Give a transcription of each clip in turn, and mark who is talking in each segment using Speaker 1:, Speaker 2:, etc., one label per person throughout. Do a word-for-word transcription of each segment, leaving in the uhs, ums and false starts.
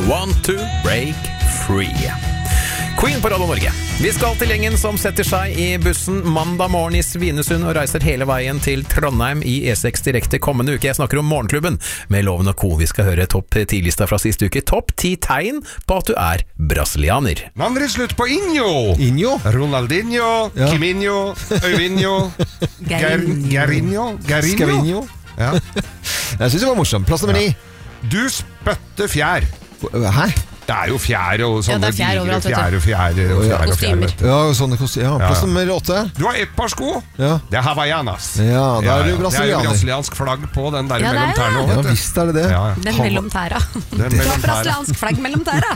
Speaker 1: Want to Break Free. Queen på Radio Norge. Vi skal til gjengen som setter seg i bussen mandag morgen i Svinesund og reiser hele veien til Trondheim i E seks direkte kommende uke. Jeg snakker om Morgenklubben med Loven og Co. Vi skal høre topp ti-lista fra siste uke. Topp ti tegn på at du er brasilianer.
Speaker 2: Navnet slutt på Inho.
Speaker 3: Inho?
Speaker 2: Ronaldinho, ja. Kiminho, Øyvinho, Garinho, Garinho. Ja.
Speaker 3: Jeg synes det var morsomt. Plass nummer ni.
Speaker 2: Du spøtte fjær.
Speaker 3: Hæ?
Speaker 2: Det er jo fjær og sånne
Speaker 4: ja, fjær
Speaker 2: digre
Speaker 4: overalt,
Speaker 2: fjær og fjær og fjær og fjær.
Speaker 3: Ja, sånne kostymer. Ja, plass nummer åtte.
Speaker 2: Du har ett par sko.
Speaker 3: Ja.
Speaker 2: Det er Havaianas.
Speaker 3: Ja, da er du brasilianer.
Speaker 2: Det er jo brasiliansk flagg på den der
Speaker 4: ja,
Speaker 2: mellom tærne.
Speaker 3: Ja, visst er det det.
Speaker 2: Ja, ja.
Speaker 4: Den mellom tæra.
Speaker 2: Den
Speaker 4: Du har brasiliansk flagg mellom tæra.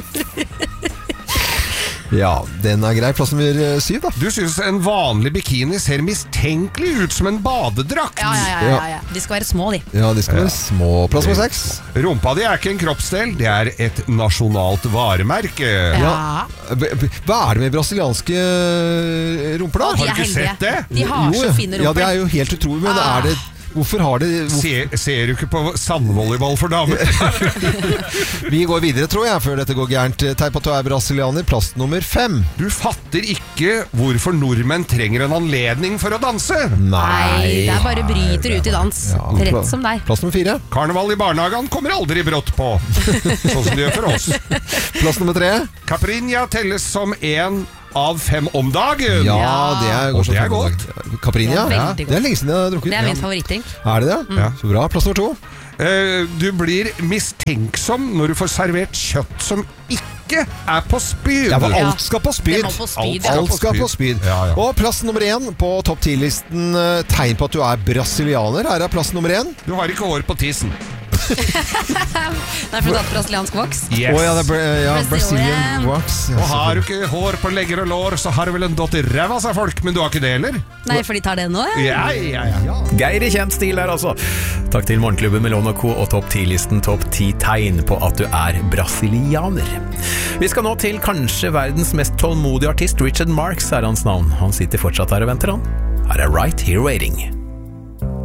Speaker 3: Ja, den er grei. Plass nummer syv da.
Speaker 2: Du synes en vanlig bikini ser mistenkelig ut som en badedrakt.
Speaker 4: Ja, ja, ja, ja, ja. De skal være små, de.
Speaker 3: Ja, de skal være små. Plass nummer seks.
Speaker 2: Rumpa di er ikke en kroppsdel, det er et nasjonalt varemerke.
Speaker 4: Ja.
Speaker 3: Hva er det med brasilianske rumper da?
Speaker 4: Å, de
Speaker 2: Har du ikke sett det?
Speaker 4: De har
Speaker 3: Jo,
Speaker 4: så fine rumper.
Speaker 3: Ja, det er jo helt utrolig, men
Speaker 4: Ah.
Speaker 3: er det... Hvorfor har det... Hvorfor...
Speaker 2: Ser, ser du ikke på sandvolleyball for damer?
Speaker 3: Vi går videre, tror jeg, før dette går gærent. Tegn på at du er brasilianer. Plass nummer fem.
Speaker 2: Du fatter ikke hvorfor nordmenn trenger en anledning for å danse.
Speaker 4: Nei, det er bare bryter ut i dans.
Speaker 3: Ja,
Speaker 4: Rett som deg.
Speaker 3: Plass nummer fire.
Speaker 2: Karneval i barnehagen kommer aldri brått på, sånn som det gjør for oss.
Speaker 3: Plass nummer tre.
Speaker 2: Caipirinha telles som en av fem om dagen.
Speaker 3: Ja, det er,
Speaker 2: Og det er godt.
Speaker 3: Caipirinha?
Speaker 4: Det er
Speaker 3: Ja,
Speaker 4: veldig
Speaker 3: det er lenge siden jeg har drukket.
Speaker 4: Det er min favorittting.
Speaker 3: Er det det?
Speaker 2: Ja.
Speaker 3: Så bra. Plass nummer to.
Speaker 2: Eh, Du blir mistenksom når du får servert kjøtt som ikke er på spyd.
Speaker 3: Ja, for
Speaker 4: Ja.
Speaker 3: alt skal på spyd.
Speaker 4: Det må på spyd,
Speaker 2: Alt
Speaker 4: ja.
Speaker 3: Alt skal på spyd.
Speaker 2: Ja, ja.
Speaker 3: Og plass nummer én på topp ti-listen, eh, tegn på at du er brasilianer. Her er plass nummer én.
Speaker 2: Du har ikke hår på tissen.
Speaker 4: Det er for å ta brasiliansk voks.
Speaker 2: Yes.
Speaker 3: Å ja, det er bra- ja,
Speaker 4: Brazilian.
Speaker 3: Brazilian wax. Ja,
Speaker 2: Og har du ikke hår på legger og lår, så har du vel en dott i ræva, sa folk. Men du har ikke det heller?
Speaker 4: Nei, for de tar det nå, ja.
Speaker 2: Ja, ja, ja.
Speaker 1: Geir i kjent stil her altså. Takk til Morgenklubben med Loven og Co. og topp ti-listen topp ti tegn på at du er brasilianer. Vi skal nå til kanskje verdens mest tålmodige artist. Richard Marx er hans navn. Han sitter fortsatt her og venter han. Her er Right Here Waiting.